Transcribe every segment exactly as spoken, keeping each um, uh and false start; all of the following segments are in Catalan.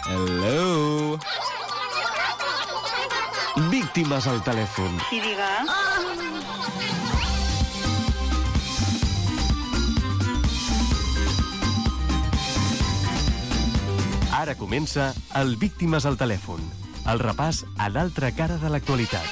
Hello. Víctimes al telèfon. Sí, diga. Ara comença el Víctimes al telèfon, el repàs a l'altra cara de l'actualitat.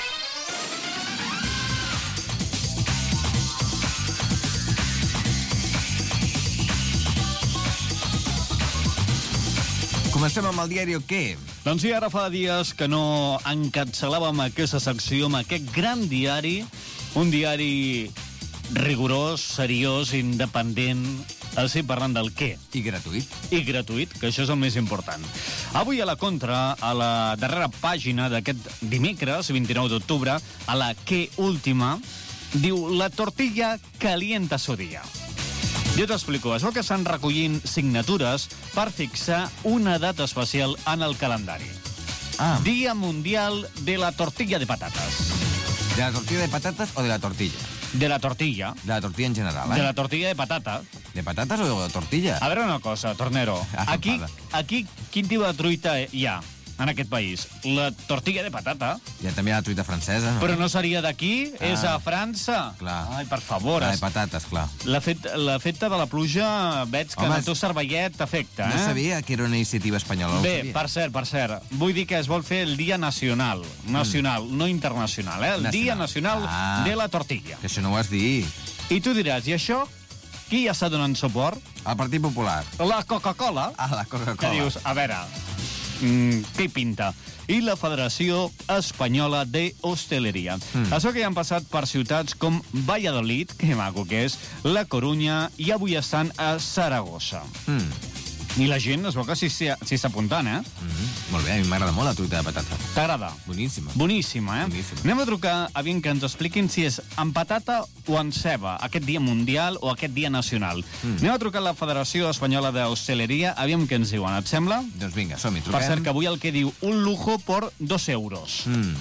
Comencem amb el diari o què? Doncs sí, ara fa dies que no encapçalàvem aquesta secció amb aquest gran diari, un diari rigorós, seriós, independent, així parlant del què. I gratuït. I gratuït, que això és el més important. Avui a la contra, a la darrera pàgina d'aquest dimecres, vint-i-nou d'octubre, a la què última, diu la tortilla calienta su día. Jo t'explico, es veu que estan recollint signatures per fixar una data especial en el calendari. Ah. Dia Mundial de la Tortilla de Patates. ¿De la tortilla de patatas o de la tortilla? De la tortilla. De la tortilla en general, ¿eh? De la tortilla de patata. ¿De patatas o de tortilla? A veure una cosa, Tornero. Ah, Aquí, vale. aquí quin tipus de truita hi ha en aquest país? La tortilla de patata. Hi ha també la truita francesa, no? Però no seria d'aquí, Ah. és a França. Clar. Ai, per favor. La de es- patates, clar. L'efecte l'efecte de la pluja veig que Home, en el teu cervellet t'afecta, No eh? sabia que era una iniciativa espanyola. No ho Bé, sabia. per cert, per cert, vull dir que es vol fer el Dia Nacional, nacional, mm. no internacional, eh? El Nacional. Dia Nacional Ah. de la Tortilla. Que això no ho has dit. I tu diràs, i això? Qui ja està donant suport? El Partit Popular. La Coca-Cola. Ah, la Que Coca-Cola. dius, a veure, mm, què hi pinta? I la Federació Espanyola de Hosteleria. Mm. Això que ja han passat per ciutats com Valladolid, que maco que és, La Corunya, i avui estan a Saragossa. Mm. I la gent es veu que s'hi s'hi està apuntant, eh? Mm. Molt bé, a mi m'agrada molt la truita de patata. T'agrada? Boníssima. Boníssima, eh? Boníssima. Anem a trucar, aviam que ens expliquin si és amb patata o amb ceba, aquest dia mundial o aquest dia nacional. Mm. Anem a trucar a la Federació Espanyola d'Hostaleria, aviam què ens diuen, et sembla? Doncs vinga, som-hi, Per truquem. cert, que avui el que diu un lujo por dos euros. Mm.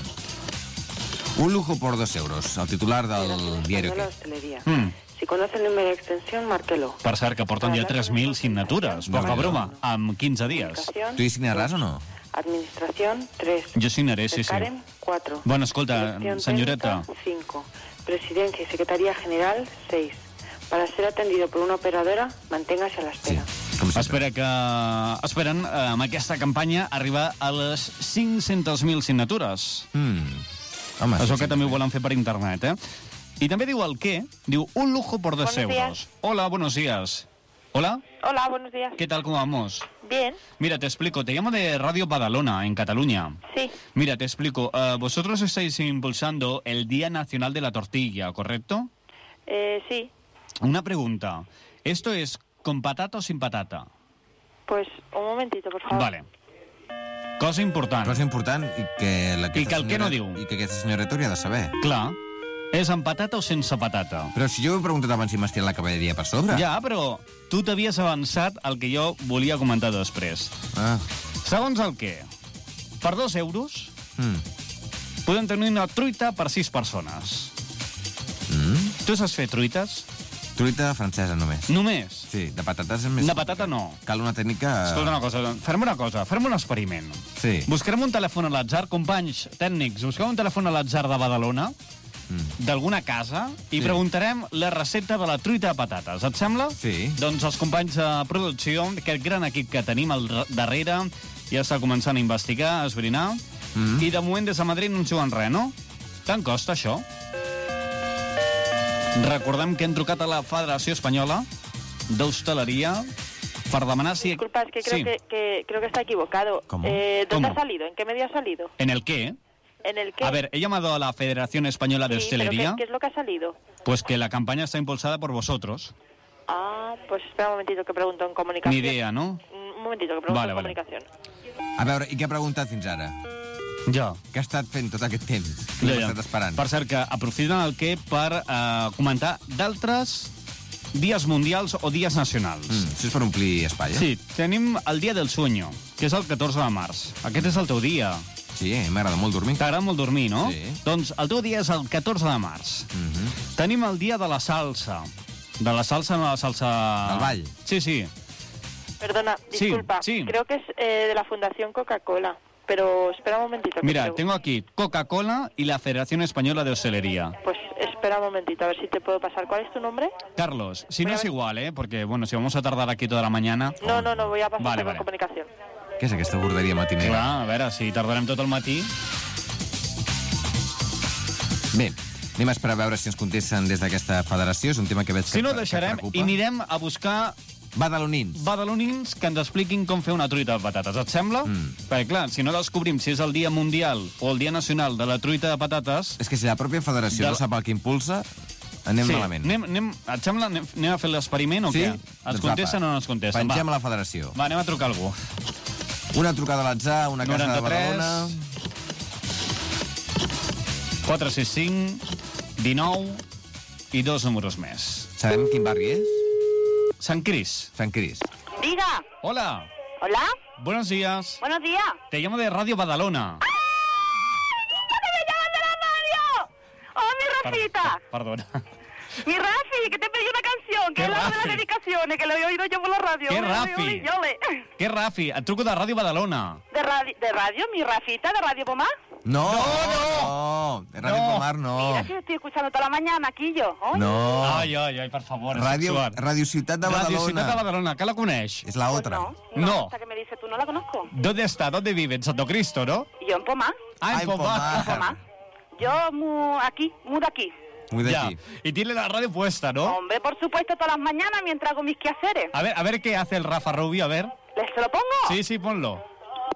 Un lujo por dos euros. El titular del diari de la què? hostelería. Mm. Si conoce el número de extensión, márquelo. Per cert, que porten ja tres mil signatures. Poca No, broma, amb quinze dies. Comunicación, Tu hi signaràs o no? Administración, tres. Jo signaré, sí, sí. Karen, cuatro. Bueno, escolta, Dirección senyoreta. técnica, cinco. Presidencia y Secretaría General, seis. Para ser atendido por una operadora, manténgase a la Sí, espera. com sempre. Espera que... Esperen, eh, amb aquesta campanya, arribar a les cinc-centes mil signatures. Mm. Home, Això sí, que sí, també ho sí. volen fer per internet, eh? I també diu el què, diu un lujo por dos Buenos euros. días. Hola, buenos días. Hola, Hola, buenos días. ¿qué tal, cómo vamos? Bien, Mira, te explico, te llamo de Radio Badalona, en Cataluña. sí, Mira, te explico, eh, vosotros estáis impulsando el Día Nacional de la Tortilla, ¿correcto? eh, sí. Una pregunta, ¿esto es con patata o sin patata? Pues un momentito, por favor. Vale. Cosa important. Cosa important i que... La, I que el què no diu. I que aquesta senyoreta hauria de saber. Clar, és amb patata o sense patata? Però si jo he preguntat abans si m'has tirat la cavalleria per sobre. Ja, però tu t'havies avançat el que jo volia comentar després. Ah. Segons el què? Per dos euros Mm. podem tenir una truita per sis persones. Mm. Tu saps fer truites? Truita francesa només. Només? Sí, de patates és més... De patata no. Cal una tècnica... Escolta una cosa, fem una cosa, fem un experiment. Sí. Buscarem un telèfon a l'atzar, companys tècnics, busquem un telèfon a l'atzar de Badalona, Mm. d'alguna casa, i Sí. preguntarem la recepta de la truita de patates. Et sembla? Sí. Doncs els companys de producció, aquest gran equip que tenim al darrere, ja està començant a investigar, a esbrinar, Mm. i de moment des de Madrid no ens diuen res, no? Tant costa això? Recordem que hem trucat a la Federació Espanyola d'Hostaleria per demanar si... Disculpa, es que creo, Sí. que, que creo que está equivocado. ¿Cómo? Eh, ¿Dónde ¿Cómo? ha salido? ¿En qué medio ha salido? ¿En el qué? ¿En el qué? A ver, he llamado a la Federación Española de Sí, pero Hostelería, ¿qué, qué es lo que ha salido? pues que la campaña está impulsada por vosotros. Ah, pues espera un momentito que pregunto en comunicación. Ni idea, ¿no? Un momentito que pregunto Vale, en vale. comunicación. A veure, i què ha preguntat fins ara? Ja. Què ha estat fent tot aquest temps? Què Ja, l'hem ja. estat esperant? Per cert, que aprofiten el què per eh, comentar d'altres dies mundials o dies nacionals. Mm, això és per omplir espai, eh? Sí, tenim el Dia del Sueño, que és el catorze de març. Aquest és el teu dia. Sí, eh? M'agrada molt dormir. T'agrada molt dormir, no? Sí. Doncs el teu dia és el catorze de març. Mm -hmm. Tenim el dia de la salsa. De la salsa, no la salsa... Del ball. Sí, sí. Perdona, Sí, disculpa. sí. Creo que es eh, de la Fundación Coca-Cola. Pero espera un momentito. que Mira, creo- tengo aquí Coca-Cola y la Federación Española de Hostelería. Pues espera un momentito, a ver si te puedo pasar. ¿Cuál es tu nombre? Carlos, si Voy no a es ver. igual, ¿eh? Porque, bueno, si vamos a tardar aquí toda la mañana... No, no, no, voy a pasar Vale, con vale. comunicación. Què és aquesta borderia matinera? Clar, a veure, si tardarem tot el matí... Bé, anem a esperar a veure si ens contesten des d'aquesta federació. És un tema que veig que, Si no, que deixarem preocupa. i anirem a buscar Badalonins. badalonins que ens expliquin com fer una truita de patates. Et sembla? Mm. Perquè, clar, si no descobrim si és el Dia Mundial o el Dia Nacional de la truita de patates... És que si la pròpia federació De- no sap el que impulsa, anem sí, malament. anem, anem, et sembla? Anem, anem a fer l'experiment o Sí? què? Ens Doncs contesten apa. o no ens contesten? Pengem Va. a la federació. Va, anem a trucar a algú. Una trucada a l'atzar, una casa de noranta-tres. Badalona... quatre sis cinc, dinou i dos números més. Sabem quin barri és? Sant Cris. Sant Cris. Diga. Hola, Hola. buenos días. Buenos días. Te llamo de Radio Badalona. ¿Qué me llaman de la radio? Oh, mi Rafita. Per- Perdona. Mi Rafi, que te pedí una canción, que ¿Qué es la de Rafi? las dedicaciones, que lo he oído yo por la radio. ¿Qué Ole, ole, Rafi? ole, ole. Què, Rafi? Et truco de Ràdio Badalona. ¿De radio, de radio, mi Rafita, de Radio Pomar? No, No, no. De Ràdio No. Pomar, no. Mira, si estoy escuchando toda la mañana aquí yo. Oye. No. Ai, ai, ai, per favor. és Ràdio, sexual. Ràdio Ciutat de Radio Ciutat de Badalona. Badalona, que la coneix? És la Pues otra. no, no, No. Esta que me dices tú no la conozco. ¿Dónde está? ¿Dónde vive? En Santo Cristo, ¿no? Y yo en Pomar. Ah, Ah, en Pomar. Pomar. Yo mu, aquí, mu de aquí. Muy Ya. d'aquí. Y tiene la radio puesta, ¿no? Hombre, por supuesto, todas las mañanas mientras hago mis quehaceres. A ver, a ver qué hace el Rafa Rubio, a ver. ¿Les se lo pongo? Sí, sí, ponlo.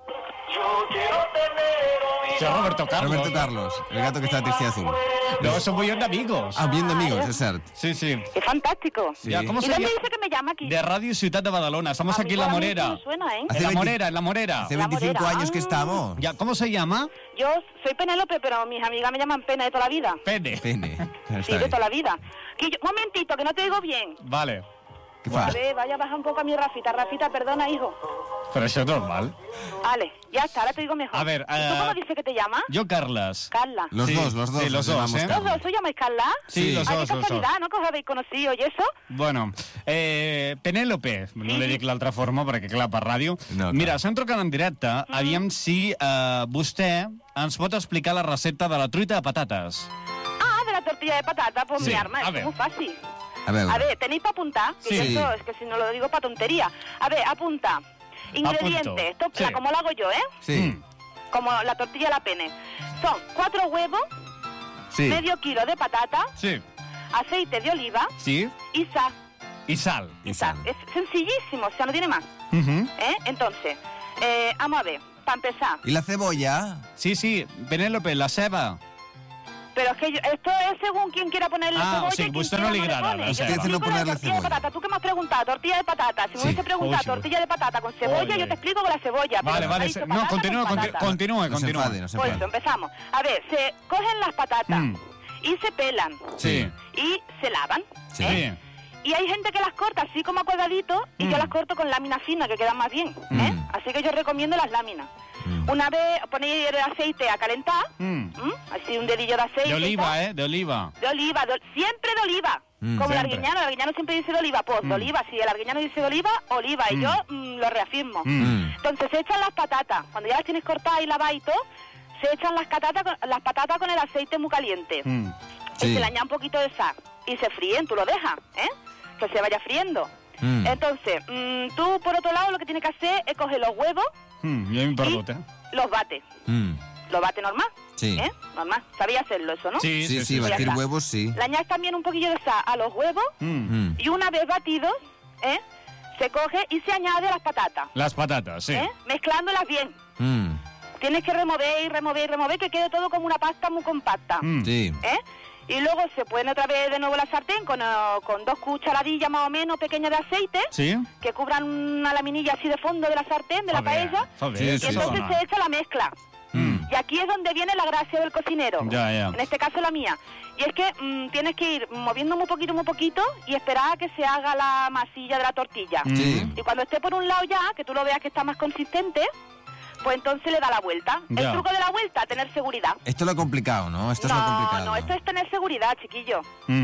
Sí, Roberto Carlos. Roberto Carlos, el gato que está triste y azul. No, son muy amigos. Ah, bien d'amigos, és cert. Sí, sí. ¡Qué fantástico! Sí. Ya, ¿cómo ¿Y se dónde llama? dice que me llama aquí? De Radio Ciutat de Badalona. Estamos A aquí mí en La por a mí Morera. esto me suena, ¿eh? Hace En La veinte Morera, en La Morera. Hace La veinticinco Morera. años que Ah. estamos. Ya, ¿cómo se llama? Yo soy Penélope, pero mis amigas me llaman Pena de toda la vida. Pene. Pene. Sí, Està de bé. toda la vida. Que yo- momentito, que no te digo bien. Vale. Què fa? A ver, vaya a bajar un poco a mi Rafita. Rafita, perdona, hijo. Pero eso es normal. Vale, ya está, ahora te digo mejor. A ver, ¿Y eh, tú cómo dices que te llamas? Yo, Carlas. Carla. Los Sí, dos, los dos. sí, los nos dos, llamamos ¿eh? ¿Los Carlos. dos os llamáis Carla? Sí, Sí. los Ay, dos, qué los dos. casualidad, ¿no? Que os habéis conocido y eso. Bueno, eh, Penélope, no li dic l'altra forma perquè, clar, per ràdio. No, clar. Mira, estem trucant en directe. Aviam si eh, vostè ens pot explicar la recepta de la truita de patates. Ah, de la tortilla de patata, pues Sí, mi arma, a es ver. muy fácil. A veure. A ver, tenéis para apuntar. Que Sí. Eso es que si no lo digo para tontería. A ver, apunta. Ingredientes. Esto, Sí. la- como lo hago yo, ¿eh? Sí, Mm. Como la tortilla de la pene. Son cuatro huevos, sí. medio kilo de patata, Sí, aceite de oliva sí, y sal. i sal. I Y sal. sal. Es sencillísimo, o sea, no tiene más. Uh-huh. ¿eh? Entonces, eh, vamos a ver, para empezar. I la cebolla? Sí, sí, Penélope, la ceba. Pero es que yo- esto es según quien quiera ponerle Ah, cebolla. o sigui, y quien vostè quiera no li le agrada pone. la Yo ceba. te Usted no explico la ponerle tortilla de cebolla. patata. Tú que me has preguntado, tortilla de patata. Si me Sí. hubiese preguntado Uy, sí. tortilla de patata con cebolla, Oye. yo te explico con la cebolla. Vale, pero vale. me ha se- dicho No, patata continúe, con conti- patata. continúe, No se continúe. enfade, no se Pues eso, enfade. empezamos. A ver, se cogen las patatas Mm. y se pelan Sí. y se lavan. Sí. ¿eh? Y hay gente que las corta así como a cuadraditos y Mm. yo las corto con láminas finas que quedan más bien. ¿eh? Mm. Así que yo recomiendo las láminas. Mm. Una vez ponéis el aceite a calentar, Mm. ¿m? así un dedillo de aceite. De y oliva, tal. eh, de oliva. De oliva, de- siempre de oliva. Mm, Como el siempre. arguiñano, el arguiñano siempre dice de oliva, pues Mm. de oliva. Si el arguiñano dice de oliva, oliva. Y Mm. yo mm, lo reafirmo. Mm. Entonces se echan las patatas. Cuando ya las tienes cortadas y lavadas y todo, se echan las, catatas con- las patatas con el aceite muy caliente. Mm. Y Sí. se le añade un poquito de sal. Y se fríen, tú lo dejas, ¿eh? Que se vaya friendo. Mm. Entonces, mm, tú por otro lado lo que tienes que hacer es coger los huevos, Mm. Jo m'he perdut, eh? los bates. Mm. Los bates normal, Sí. ¿eh? Normal. Sabía hacerlo eso, ¿no? Sí, Sí, sí, Ya batir está. huevos, sí. Le añades también un poquillo de sal a los huevos. Mm. Mm. Y una vez batidos, ¿eh? Se coge y se añade las patatas, Les patates, sí. ¿eh? Mezclándolas bien. Mm. Tienes que remover y remover y remover que quede todo como una pasta muy compacta, Mm. Sí. ¿eh? Y luego se pone otra vez de nuevo la sartén con, eh, con dos cucharadillas más o menos pequeñas de aceite Sí? que cubran una laminilla así de fondo de la sartén, de la Fa bé, paella. fa bé, Sí, Y sí, això entonces dona. se echa la mezcla. Mm. Y aquí es donde viene la gracia del cocinero. Ya, ya. En este caso la mía. Y es que mm, tienes que ir moviendo muy poquito, muy poquito y esperar a que se haga la masilla de la tortilla. Mm. Sí. Y cuando esté por un lado ya, que tú lo veas que está más consistente, pues entonces le da la vuelta. Ya. El truco de la vuelta, tener seguridad. Esto es lo complicado, ¿no? Esto es lo no, complicado. no, esto es tener seguridad, chiquillo. Mm. Mm.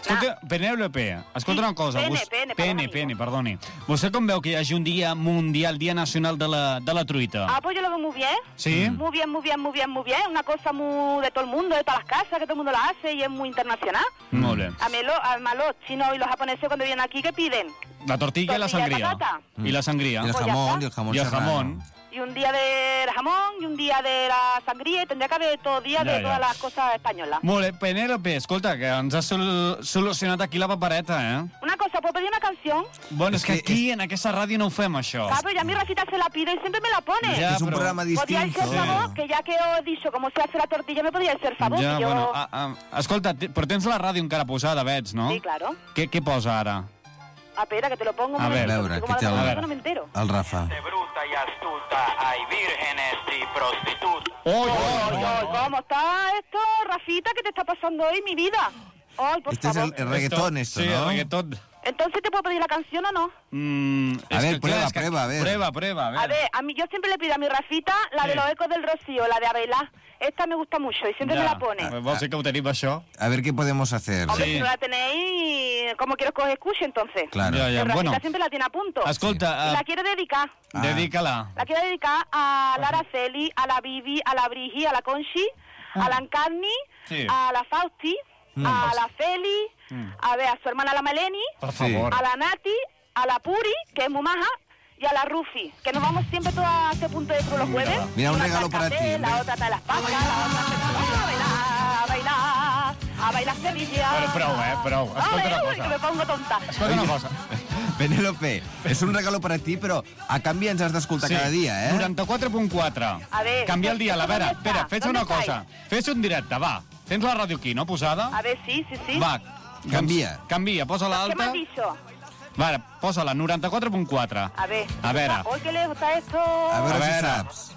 Escolta, Penélope, escolta Sí, una cosa. pene, vos- pene, pene, perdón, pene, amigo. perdoni. Vostè com veu que hi hagi un dia mundial, dia nacional de la, de la truita? Ah, pues yo lo veo muy bien. Sí? Muy bien, muy bien, muy bien, muy bien. Una cosa muy de todo el mundo, de todas las casas, que todo el mundo la hace y es muy internacional. Molt bé. A mí lo- además los chinos y los japoneses cuando vienen aquí, ¿qué piden? La tortilla i la Tortilla de sangria. patata. I la sangria. I el Pues ja jamón, està. i el jamón I el serrano. jamón. Y un día del jamón y un día de la sangría y tendría que haber todo día Ya, de ya. todas las cosas españolas. Molt bé, Penélope, escolta, que ens has sol solucionat aquí la papereta, eh? Una cosa, ¿puedo pedir una canción? Bueno, és És que que aquí, en aquesta ràdio, no ho fem, això. Ah, pero ya mi Rafita se la pide y siempre me la pone. Ya, És un però- programa Podíais distinto. ser favor, que ya que os he dicho cómo se hace la tortilla, me podíais ser favor. Ja, que yo... bueno, ah, ah, escolta, te- però tens la ràdio encara posada, veig, no? Sí, claro. Què, què posa ara? Ah, espera, que te lo pongo un A ver, momentito, a ver, porque como que te ahora hago- mismo no me entero. El Rafa. bruta y astuta, hay vírgenes y prostitutas. Oh, Ay, ay, ¿cómo está esto, Rafita? ¿Qué te está pasando hoy, mi vida? Ay, por Este es favor. el, el reggaetón, esto, sí, ¿no? el reggaetón. Entonces, ¿te puedo pedir la canción o no? Mm, A és ver, que, prueba, clar, és que- prueba, a ver. Prueba, prueba, a ver. A ver, a mí yo siempre le pido a mi Rafita la Sí. de los ecos del Rocío, la de Abelá. Esta me gusta mucho y siempre me la pone. Pues vols dir que ho tenim, això? A ver qué podemos hacer. Hombre, Sí. si no la tenéis, ¿cómo quieres que os escuche entonces? Claro. Ja, El ja, Rafita bueno. siempre la tiene a punto. Escolta, Y uh, la quiero dedicar. Ah. dedica-la. La quiero dedicar a la Araceli, a la Vivi, a la Brigi, a la Conchi, a la Encarni, Ah. Sí. a la Fausti, a la Feli, Mm. a ver, a su hermana la Maleni, Per Sí. favor. a la Nati, a la Puri, que es muy maja, y a la Rufi, que nos vamos siempre todos a este punto de cruz los jueves. Mira, un Una regalo está para al ti, café, hombre. La otra está en las pasas, la otra está a bailar, a bailar, a bailar Sevilla. Bueno, prou, eh, prou. Escolta Ole, una uy, cosa. que me pongo tonta. Escolta una cosa. Penélope, és un regalo per a ti, però a canvi ens has d'escoltar cada dia, eh? noranta-quatre punt quatre. A ver, Canvia el dial. A veure, ¿dónde espera, está? fes ¿Dónde una cosa. Fes un directe, va. Tens la ràdio aquí, no, posada? A ver, sí, sí, sí. Va. Canvia. Doncs, canvia, posa-la ¿Qué me has alta. dicho? Va, posa-la, noranta-quatre punt quatre. A ver. A veure. Hoy qué lejos está esto. A veure, A si veure. saps.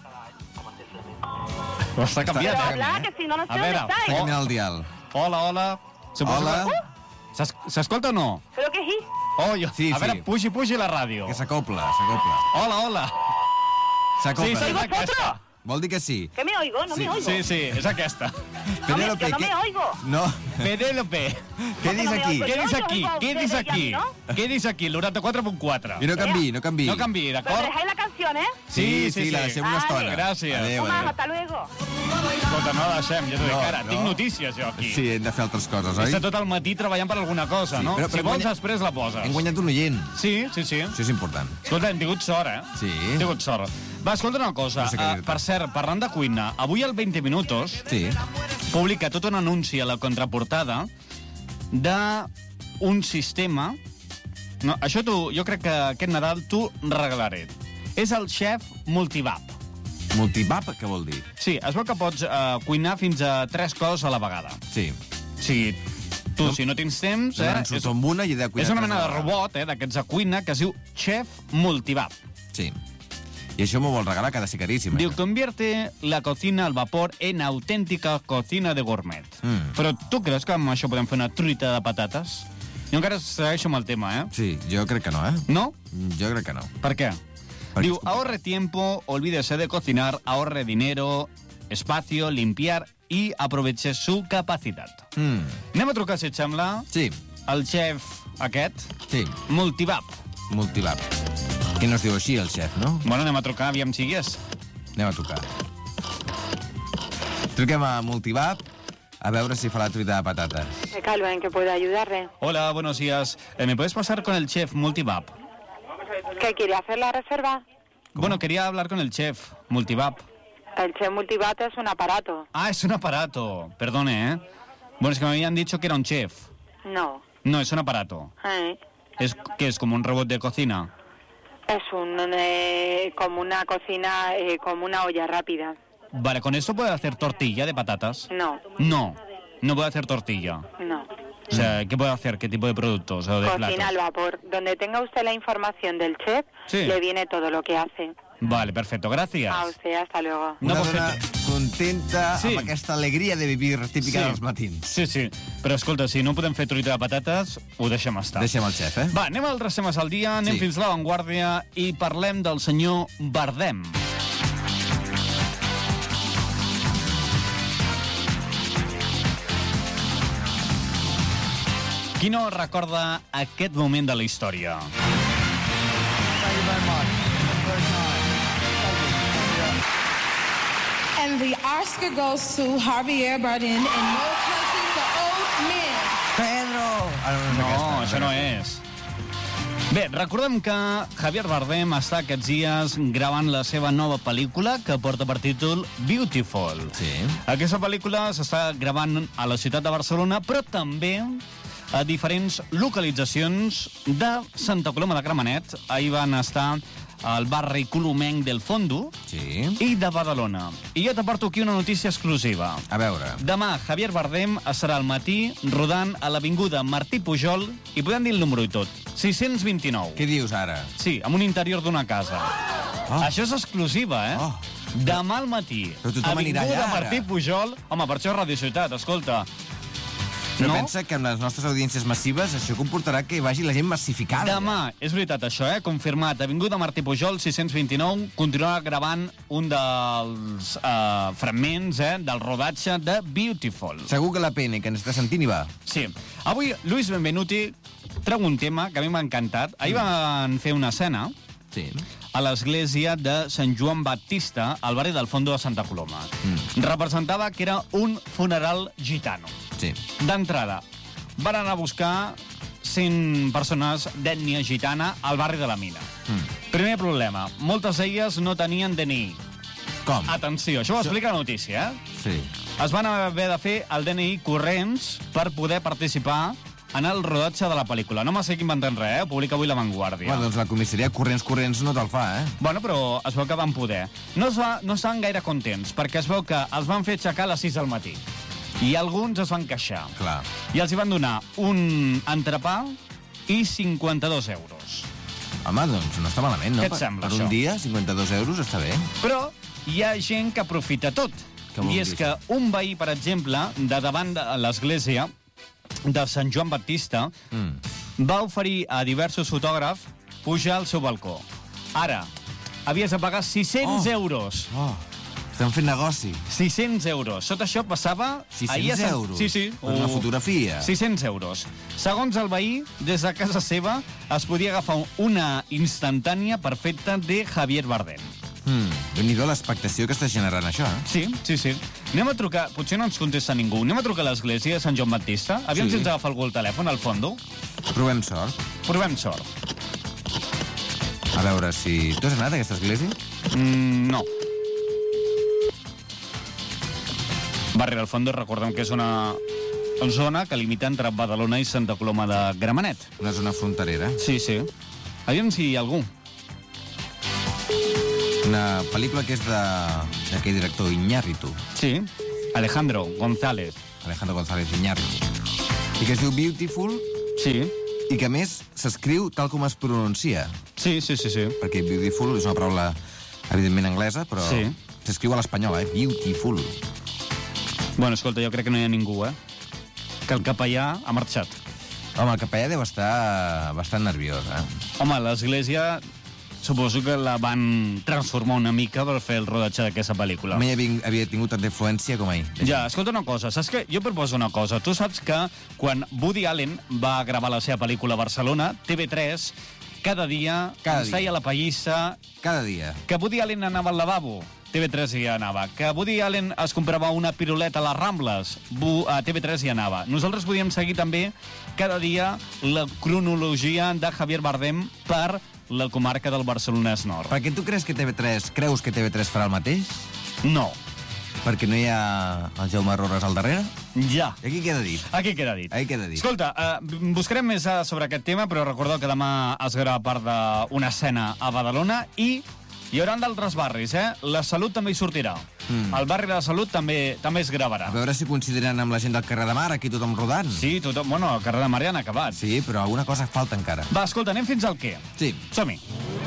Està canviat, Pero eh? habla, que si no, no sé A dónde veure, estáis. Està canviant el dial. Hola, hola. Suposo Hola. que- S'es- S'escolta o no? ¿Pero qué es? Oh, jo... Sí, a veure, sí. pugi, pugi la ràdio. Que s'acopla, s'acopla. Hola, hola. S'acopla. Sí, sí, és ¿Sois aquesta. vosotros? Vol dir que sí. Que me oigo, no Sí, me oigo. Sí, sí, és aquesta. No me, yo Penélope, no què- me oigo. No. Penélope, Què que dis no me aquí? oigo? què dis yo aquí? oigo a Què ustedes dis y a aquí? mí, ¿no? Què dis aquí? El noranta-quatre punt quatre. I no canvi, no canvi. No canvi, Pero d'acord? dejáis la canción, ¿eh? Sí, sí, la deixem una Vale. estona. Gràcies. Adéu, Tomás, adéu. hasta luego. Escolta, no la deixem, ja t'ho dic No, ara. no. Tinc notícies, jo, aquí. Sí, hem de fer altres coses, oi? Està tot el matí treballant per alguna cosa, Sí, no? però- si però vols, guanya- després la poses. Hem guanyat un oient. Sí, sí, sí. Això és important. Escolta, hem tingut sort, eh? Sí. Hem tingut sort. Va, escolta una cosa. No sé què Uh, dir-te. per cert, parlant de cuina, avui al veinte Minutos Sí. publica tot un anunci a la contraportada d'un sistema... No, això tu, jo crec que aquest Nadal t'ho regalaré. És el Chef Multivap. Multivap, què vol dir? Sí, es veu que pots uh, cuinar fins a tres coses a la vegada. Sí. O sigui, tu, si no tens temps... Eh, Llavors surto amb una i he de cuidar. és una tres mena de vegades. robot, eh, d'aquests de cuina, que es diu Chef Multivap. Sí. I això m'ho vol regalar, que ha de ser caríssim. Diu, eh? convierte la cocina al vapor en auténtica cocina de gourmet. Mm. Però tu creus que amb això podem fer una truita de patates? Jo encara segueixo amb el tema, eh? Sí, jo crec que no, eh? No? Jo crec que no. Per què? Perquè Diu, és complicat. ahorre tiempo, olvídese de cocinar, ahorre dinero, espacio, limpiar y aproveche su capacidad. Mm. Anem a trucar, si et sembla, Sí, al xef aquest, sí. Multivap. Multivap. Que no es diu així, el xef, no? Bueno, anem a trucar, aviam si hi és. Anem a trucar. Truquem a Multivap a veure si fa la truita de patates. Me calma, ¿en qué puedo ayudarle? Hola, buenos días. Eh, ¿Me puedes pasar con el chef Multivap? ¿Qué quiere hacer la reserva? Bueno, quería hablar con el chef Multivap. El Chef Multivat es un aparato. Ah, es un aparato. Perdone, ¿eh? Bueno, es que me habían dicho que era un chef. No. No, es un aparato. ¿Eh? Es que es como un robot de cocina. Es un eh, como una cocina, eh, como una olla rápida. Vale, ¿con esto puede hacer tortilla de patatas? No, No, no puede hacer tortilla. no. O sea, ¿qué puede hacer? ¿Qué tipo de productos o de Cocina al platos? vapor. Donde tenga usted la información del chef, Sí. le viene todo lo que hace. Vale, perfecto, gracias. A usted, hasta luego. No, Una pues, dona contenta Sí. amb aquesta alegria de vivir típica Sí. dels matins. Sí, sí. Però escolta, si no podem fer truita de patates, ho deixem estar. Deixem el xef, eh? Va, anem al Ressemes al dia, anem Sí. fins a l'avantguàrdia i parlem del senyor Bardem. Qui no recorda aquest moment de la història? Thank you very much. Very kind. Thank you. And the Oscar goes to Javier Bardem in No Country for Old Men. Pedro! Ah, no, no, és No, aquesta, això no és. Bé, recordem que Javier Bardem està aquests dies gravant la seva nova pel·lícula que porta per títol Beautiful. Sí. Aquesta pel·lícula s'està gravant a la ciutat de Barcelona, però també a diferents localitzacions de Santa Coloma de Gramenet. Ahir van estar al barri colomenc del Fondo Sí. i de Badalona. I jo t'aporto aquí una notícia exclusiva. A veure. Demà, Javier Bardem estarà al matí rodant a l'avinguda Martí Pujol i podem dir el número i tot. sis-cents vint-i-nou. Què dius ara? Sí, amb un interior d'una casa. Oh. Això és exclusiva, eh? Oh. Demà al matí. Però tothom anirà Avinguda allà, ara. Martí Pujol. Home, per això és Radio Ciutat, escolta. Però No? pensa que amb les nostres audiències massives això comportarà que vagi la gent massificada. Demà, és veritat això, eh? Confirmat. Avinguda Martí Pujol, sis-cents vint-i-nou, continuarà gravant un dels uh, fragments eh, del rodatge de Beautiful. Segur que la P N que ens està sentint hi va. Sí. Avui, Luis Benvenuti treu un tema que a mi m'ha encantat. Ahir van fer una escena Sí. a l'església de Sant Joan Baptista, al barri del Fondo de Santa Coloma. Mm. Representava que era un funeral gitano. Sí. D'entrada, van anar a buscar cent persones d'ètnia gitana al barri de la Mina. Mm. Primer problema, moltes d'elles no tenien D N I. Com? Atenció, això ho explica la notícia, eh? Sí. Es van haver de fer el D N I corrents per poder participar en el rodatge de la pel·lícula. No m'estic inventant res, eh? Ho publica avui La Vanguardia. Bueno, doncs la comissaria Corrents Corrents no te'l fa, eh? Bueno, però es veu que van poder. No, es va, no estaven gaire contents, perquè es veu que els van fer aixecar a les sis del matí. I alguns es van queixar. Clar. I els hi van donar un entrepà i cinquanta-dos euros. Home, doncs no està malament, no? Què et Per- sembla, per això? un dia, cinquanta-dos euros, està bé. Però hi ha gent que aprofita tot. Què vol I dir és que un veí, per exemple, de davant de l'església de Sant Joan Baptista, Mm. va oferir a diversos fotògrafs pujar al seu balcó. Ara, havies de pagar sis-cents Oh. euros. Oh, estem fent negoci. sis-cents euros. Tot això passava... ahir a sis-cents Sant- euros? Sí, sí. Per una fotografia? sis-cents euros. Segons el veí, des de casa seva es podia agafar una instantània perfecta de Javier Bardem. Mm. Déu-n'hi-do l'expectació que està generant això, eh? Sí, sí, sí. Anem a trucar... Potser no ens contesta ningú. Anem a trucar a l'església de Sant Joan Baptista. Aviam Sí. si ens agafa algú el telèfon, al fondo. Provem sort. Provem sort. A veure si... Tu has anat a aquesta església? Mm, no. Barri del Fondo, recordem que és una zona que limita entre Badalona i Santa Coloma de Gramenet. Una zona fronterera. Sí, sí. Aviam si hi ha algú. Una pel·lícula que és de- d'aquell director Iñárritu, Sí. Alejandro González. Alejandro González Iñárritu, i que es diu Beautiful Sí. i que, a més, s'escriu tal com es pronuncia, Sí, sí, sí, sí. perquè Beautiful és una paraula, evidentment, anglesa, però Sí. s'escriu a l'espanyola, eh? Beautiful. Bueno, escolta, jo crec que no hi ha ningú, eh? Que el capellà ha marxat. Home, el capellà deu estar bastant nerviós, eh? Home, l'església suposo que la van transformar una mica per fer el rodatge d'aquesta pel·lícula. Mai havia, havia tingut tanta influència com ahir. Ja, escolta una cosa, saps què? Jo proposo una cosa. Tu saps que quan Woody Allen va gravar la seva pel·lícula a Barcelona, T V tres, cada dia Cada ens dia. feia la pallissa Cada dia. que Woody Allen anava al lavabo, T V tres hi anava. Que Woody Allen es comprava una piruleta a les Rambles, Bu- a T V tres hi anava. Nosaltres podíem seguir també cada dia la cronologia de Javier Bardem per la comarca del Barcelonès Nord. Perquè tu creus que T V tres, creus que T V tres farà el mateix? No, Perquè no hi ha el Jaume Rores al darrere? ja. I aquí queda dit. Aquí queda dit. Aquí queda dit. Escolta, eh, buscarem més eh, sobre aquest tema, però recordeu que demà es grava part d'una escena a Badalona i hi haurà d'altres barris, eh? La Salut també hi sortirà. Mm. El barri de la Salut també també es gravarà. A veure si consideren amb la gent del carrer de Mar, aquí tothom rodant. Sí, tothom... Bueno, el carrer de Mar ja han acabat. Sí, però alguna cosa falta encara. Va, escolta, anem fins al què. Sí. Som-hi.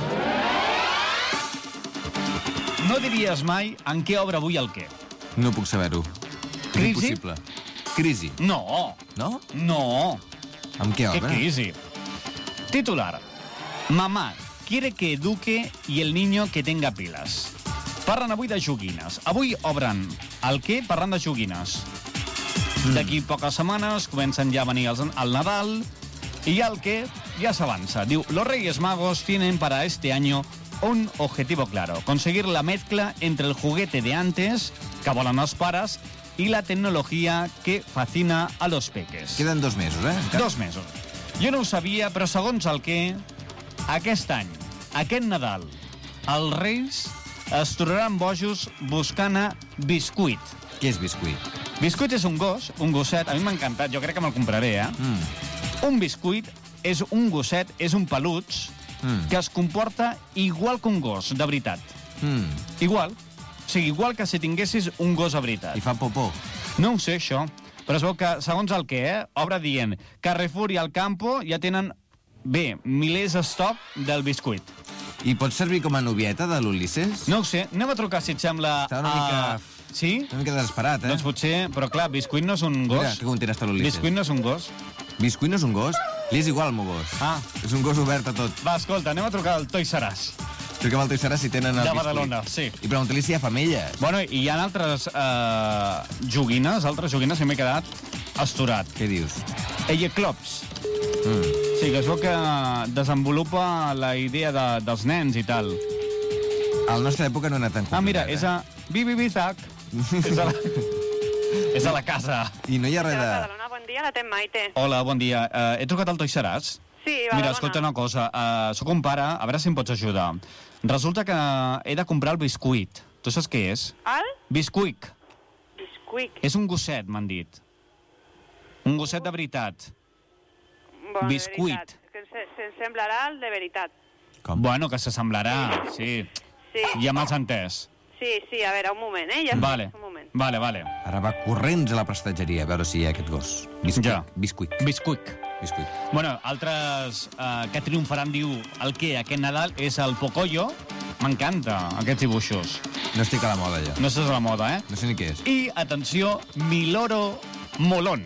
No diries mai en què obre avui el què. No puc saber-ho. És Crisi? impossible. Crisi. No, No? no. Amb què Qué obre? crisi. Titular. Mamá quiere que eduque y el niño que tenga pilas. Parlen avui de joguines. Avui obren el què parlant de joguines. Mm. D'aquí poques setmanes comencen ja a venir els, el Nadal y el que ya se avanza. Diu, los Reyes Magos tienen para este año un objetivo claro, conseguir la mezcla entre el juguete de antes, que volen els pares, y la tecnología que fascina a los peques. Queden dos mesos, eh? Encara. Dos mesos. Jo no ho sabia, però segons el que, aquest any, aquest Nadal, els Reis es trobaran bojos buscant a Biscuit. Què és Biscuit? Biscuit és un gos, un gosset, a mi m'ha encantat, jo crec que me'l compraré, eh? Mm. Un Biscuit és un gosset, és un peluig, mm. que es comporta igual que un gos, de veritat. Mm. Igual. O sigui, igual que si tinguessis un gos de veritat. I fa popó. No ho sé, això. Però es veu que, segons el que, eh, obre dient Carrefour i Alcampo ja tenen, bé, milers d'estoc del Biscuit. I pot servir com a novieta de l'Ulisses? No ho sé. Anem a trucar, si et sembla... Està una mica... Sí? Una mica desesperat, eh? Doncs potser... Però clar, Biscuit no és un gos. Mira, que content està l'Ulisses. Biscuit no és un gos. Biscuit no és un gos? Li és igual, el meu gos. Ah. És un gos obert a tot. Va, escolta, anem a trucar al Toys R Us. Truquem al Toys R Us si tenen el de Biscuit. Badalona, sí. I pregunta-li si hi ha femelles. Bueno, i hi ha altres eh, joguines, altres joguines que m'he quedat astorat. Què dius? Ella Clubs. Mm. Sí, que es veu que desenvolupa la idea de, dels nens i tal. A la nostra època no era tan complicat. Ah, mira, eh? és a Bibi Bizac. és, a la... és a la casa. I no hi ha res de... Badalona, bon dia, la tem Maite. Hola, bon dia. Uh, he trucat al Toys R Us. Sí, Badalona. Mira, escolta una cosa. Uh, soc un pare, a veure si em pots ajudar. Resulta que he de comprar el Biscuit. Tu saps què és? El? Biscuit. Biscuit. És un gosset, m'han dit. Un gosset de veritat. Bon, Biscuit. De veritat. Que se, se'n semblarà el de veritat. Com? Bueno, que s'assemblarà, sí. Sí. Ja m'has entès. Sí, sí, a veure, un moment, eh? Ja Vale, un moment. vale, vale. Ara va corrents a la prestatgeria a veure si hi ha aquest gos. Biscuit. Ja. Biscuit. Biscuit. Biscuit. Bueno, altres eh, que triomfaran, diu, el què, aquest Nadal, és el Pocoyo. M'encanta, aquests dibuixos. No estic a la moda, ja. No estàs a la moda, eh? No sé ni què és. I, atenció, Miloro Molón,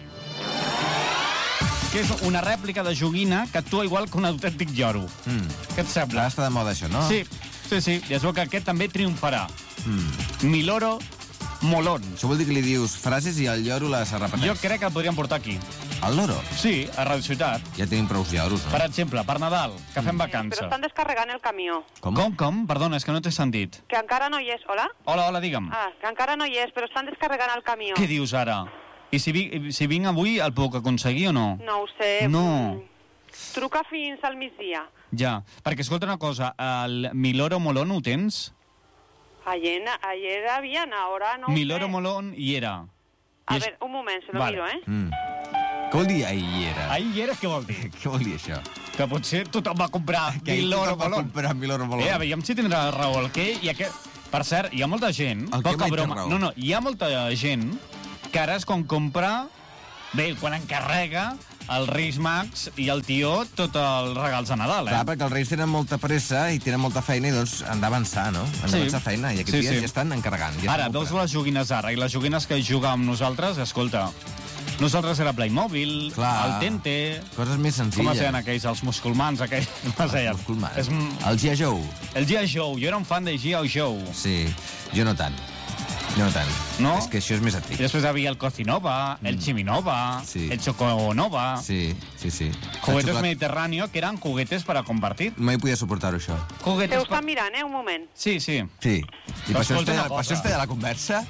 que és una rèplica de joguina que actua igual que un autèntic lloro. Mm. Què et sembla? Ara està de moda, això, no? Sí, sí, sí. I es veu que aquest també triomfarà. Mm. Miloro Molón. Això vol dir que li dius frases i el lloro les repeteix. Jo crec que el podríem portar aquí. El loro? Sí, a Radio Ciutat. Ja tenim prou lloros, no? Per exemple, per Nadal, que fem Però vacances. estan descarregant el camió. Com? Com, com? Perdona, és que no t'he sentit. Que encara no hi és. Hola? Hola, hola, digue'm. Ah, que encara no hi és, però estan descarregant el camió. Què dius ara? I si, vi, si vinc avui, el puc aconseguir o no? No ho sé. No. Mm, Truca fins al migdia. Ja, perquè escolta una cosa, el Miloro Molón ho tens? Ayer, ayer habían, ahora no ho Miloro sé. Molón hi era. A I és- ver, un moment, se lo Vale. miro, eh? Mm. Què vol dir ahir hi era? Ahir hi era, què vol dir? Què vol dir això? Que potser tothom va comprar Que ahir Miloro tothom va Molón. comprar Miloro Molón. Eh, aviam si tindrà raó el què i aquest... Per cert, hi ha molta gent... El què poca mai té broma. raó. No, no, hi ha molta gent que ara és com comprar... Bé, quan encarrega el Reis Mags i el tió tots els regals de Nadal, eh? Clar, perquè els reis tenen molta pressa i tenen molta feina i doncs han d'avançar, no? Han Sí. d'avançar feina i aquests Sí, dies sí. ja estan encarregant. Ja Ara, estan veus comprant. les joguines ara i les joguines que jugàvem nosaltres, escolta, nosaltres era Playmobil, Clar. el Tente... Coses més senzilles. Com es deien aquells, els musculmans, aquells... Com es deien? Els musculmans. És, El G I. Joe. el G I. Joe, jo era un fan de G I. Joe. Sí, jo no tant. Jo no tant. No? És que això és més I antic. després hi havia el Cocinova, el Chiminova, Mm. Sí. el Choconova, Sí, sí, sí. juguetes El xocolat- mediterráneo, que eren juguetes para compartir. Mai podia suportar-ho, això. Te ho Juguetes estan mirant, eh? Un moment. Sí, sí. Sí. I Però per això, escolta es una feia, per cosa. això es feia la conversa?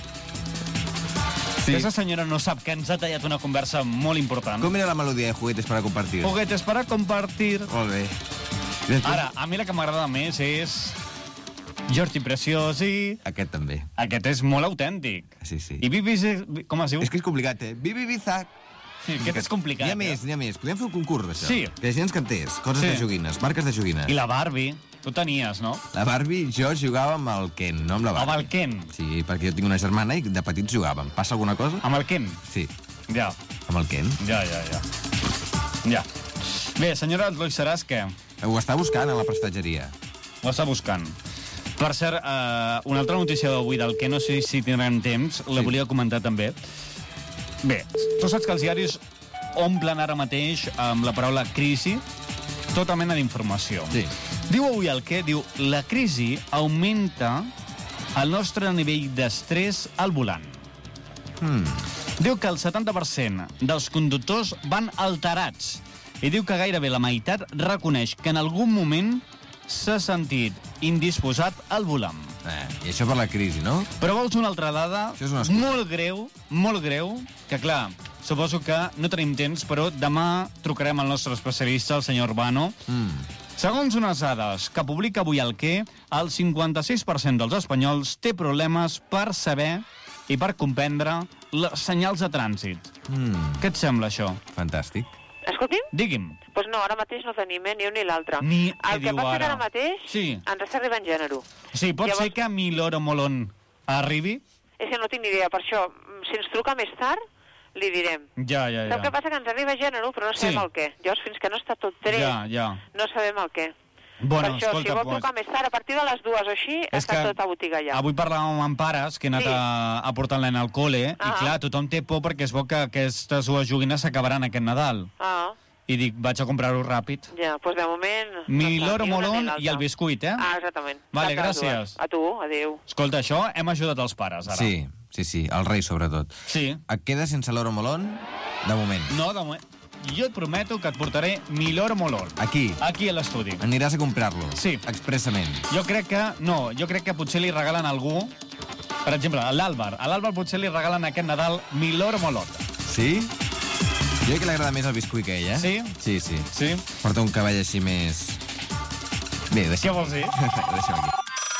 Sí. Aquesta senyora no sap que ens ha tallat una conversa molt important. Com era la melodia de Juguetes para compartir? Juguetes para compartir. Molt bé. I després- Ara, a mi la que m'agrada més és Jordi Preciosi. Aquest també. Aquest és molt autèntic. Sí, sí. I Bibi, com es diu? És que és complicat, eh? Bibi Bizac. Sí, aquest és complicat. N'hi ha eh? més, n'hi ha més. Podem fer un concurs d'això. Sí. Que la gent ens cantés. Coses Sí. de joguines, marques de joguines. I la Barbie. Tu tenies, no? La Barbie, jo jugava amb el Ken, no amb la Barbie. Amb el Ken. Sí, perquè jo tinc una germana i de petits jugàvem. Passa alguna cosa? Amb el Ken. Sí, Ja, amb el Ken. ja, ja, ja. Ja. Bé, senyora Lois Seràs, què? Ho està buscant a la prestatgeria. Ho està buscant. Per cert, eh, una altra notícia d'avui del que no sé si tindrem temps, la Sí. volia comentar també. Bé, tu saps que els diaris omplen ara mateix amb la paraula crisi tota mena d'informació. Sí. Diu avui el què? Diu, la crisi augmenta el nostre nivell d'estrès al volant. Hmm. Diu que el setanta per cent dels conductors van alterats i diu que gairebé la meitat reconeix que en algun moment s'ha sentit indisposat al volant. Eh, I això per la crisi, no? Però vols una altra dada Això és una excusa. molt greu, molt greu, que clar, suposo que no tenim temps, però demà trucarem al nostre especialista, el senyor Urbano. Mm. Segons unes dades que publica avui el Què, el cinquanta-sis per cent dels espanyols té problemes per saber i per comprendre les senyals de trànsit. Mm. Què et sembla, això? Fantàstic. Escolti'm? Digui'm. Doncs pues no, ara mateix no tenim eh, ni un ni l'altre. Ni- El què que diu passa que ara? ara mateix Sí. ens està arribant gènere. O sigui, pot Llavors- ser que Miloro Molon arribi? És que no tinc ni idea, per això, si ens truca més tard, li direm. Ja, ja, Sap què ja. passa? Que ens arriba gènere, però no sabem Sí. el què. Llavors, fins que no està tot tret, Ja, ja. no sabem el què. Bueno, per això, escolta, si vol pues, trucar més tard, a partir de les dues o així, és està que tot a botiga ja. avui parlàvem amb pares que he anat Sí. a, a portar el nen al col·le Ah. i clar, tothom té por perquè es veu que aquestes dues joguines s'acabaran aquest Nadal. Ah, I dic, vaig a comprar-ho ràpid. ja, doncs de moment... Miloro no està, ni una ni Molon l'altra. i el biscuit, eh? Ah, exactament. Vale, Cap de les gràcies. dues. A tu, adéu. Escolta, això hem ajudat els pares, ara. Sí, sí, sí, el rei sobretot. Sí. Et quedes sense l'oro molón? De moment. No, de moment. Jo et prometo que et portaré Miloro Molon. Aquí. Aquí a l'estudi. Aniràs a comprar-lo. Sí. Expressament. Jo crec que... No, jo crec que potser li regalen a algú... Per exemple, a l'Àlvar. A l'Àlvar potser li regalen aquest Nadal Miloro Molon. Sí? Jo crec que li agrada més el biscuit que ell, eh? Sí? Sí, sí. Sí? Porta un cavall així més... Bé, Què deixa'm. vols dir? Deixa'm aquí.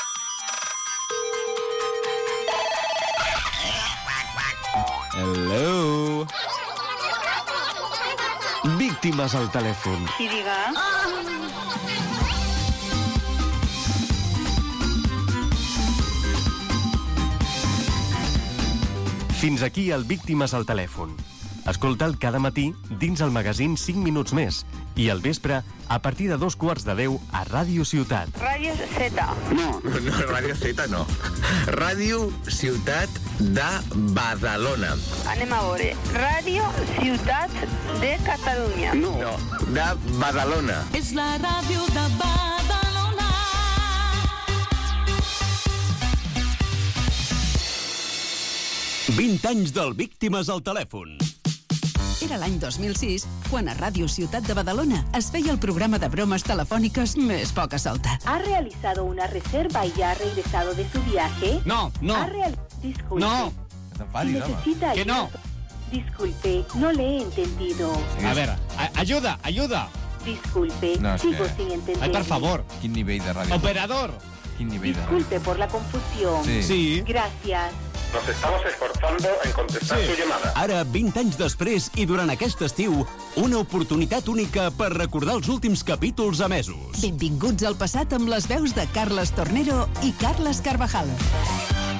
Hello. Víctimes al telèfon. Sí, diga. Fins aquí el Víctimes al telèfon. Escolta'l cada matí dins el magazín cinc minuts més i al vespre a partir de dos quarts de deu a Ràdio Ciutat. Ràdio Z. No, no, Ràdio Z no. Ràdio Ciutat de Badalona. Anem a veure. Ràdio Ciutat de Catalunya. No, no, de Badalona. És la ràdio de Badalona. vint anys del Víctimes al telèfon. Era l'any dos mil sis, quan a Ràdio Ciutat de Badalona es feia el programa de bromes telefòniques més poca solta. ¿Ha realizado una reserva y ya ha regresado de su viaje? No, no. ¿Ha real... Disculpe. No. Si necesita Que no. ayuda- Disculpe, no le he entendido. A veure, a ayuda, ayuda. Disculpe, No, és sigo que- sin entender. Ai, per favor. Quin nivell de ràdio. Operador. Quin nivell de ràdio. Disculpe por la confusión. Sí. Sí. Gracias. Nos estamos esforzando en contestar Sí. su llamada. Ara, vint anys després i durant aquest estiu, una oportunitat única per recordar els últims capítols emesos. Benvinguts al passat amb les veus de Carles Tornero i Carles Carvajal.